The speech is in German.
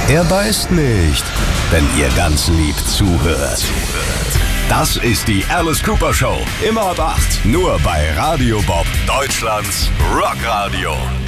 Er beißt nicht, wenn ihr ganz lieb zuhört. Das ist die Alice Cooper Show. Immer ab 8. Nur bei Radio Bob, Deutschlands Rockradio.